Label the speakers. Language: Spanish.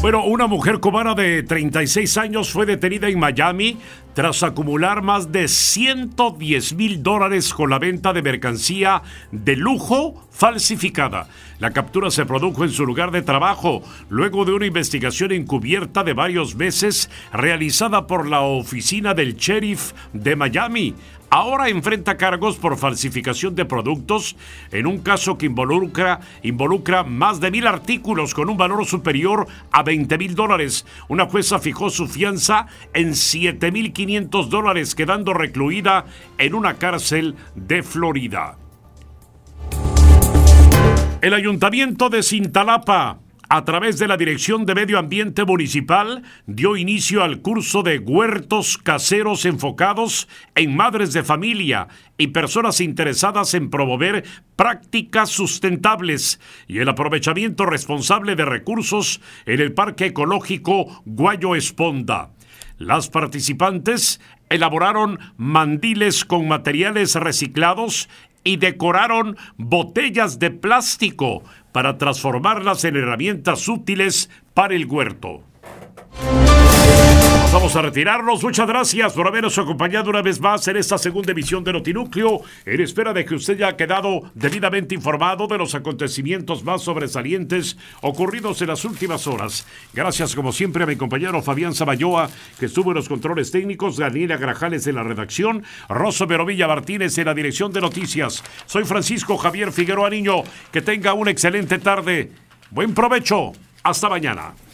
Speaker 1: Bueno, una mujer cubana de 36 años fue detenida en Miami tras acumular más de $110,000 con la venta de mercancía de lujo falsificada. La captura se produjo en su lugar de trabajo, luego de una investigación encubierta de varios meses realizada por la oficina del sheriff de Miami. Ahora enfrenta cargos por falsificación de productos en un caso que involucra más de 1,000 artículos con un valor superior a $20,000. Una jueza fijó su fianza en $7,500, quedando recluida en una cárcel de Florida. El Ayuntamiento de Cintalapa, a través de la Dirección de Medio Ambiente Municipal, dio inicio al curso de huertos caseros enfocados en madres de familia y personas interesadas en promover prácticas sustentables y el aprovechamiento responsable de recursos en el Parque Ecológico Guayo Esponda. Las participantes elaboraron mandiles con materiales reciclados y decoraron botellas de plástico para transformarlas en herramientas útiles para el huerto. Vamos a retirarnos. Muchas gracias por habernos acompañado una vez más en esta segunda emisión de Notinúcleo, en espera de que usted ya ha quedado debidamente informado de los acontecimientos más sobresalientes ocurridos en las últimas horas. Gracias, como siempre, a mi compañero Fabián Samayoa, que estuvo en los controles técnicos, Daniela Grajales en la redacción, Rosso Verovilla Martínez en la dirección de noticias. Soy Francisco Javier Figueroa Niño. Que tenga una excelente tarde. Buen provecho. Hasta mañana.